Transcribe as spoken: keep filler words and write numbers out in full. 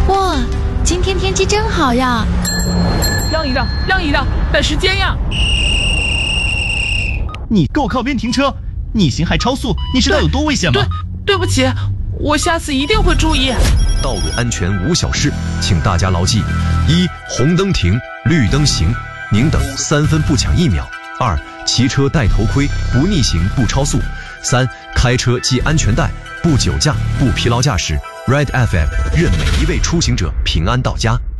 哇，今天天气真好呀！ 让一让，让一让，赶时间呀！ 你给我靠边停车！逆行还超速，你知道有多危险吗？ 对，对不起，我下次一定会注意。 道路安全无小事，请大家牢记：一、红灯停，绿灯行，宁等三分不抢一秒；二、骑车戴头盔，不逆行不超速；三、开车系安全带，不酒驾不疲劳驾驶。Red F M 愿每一位出行者平安到家。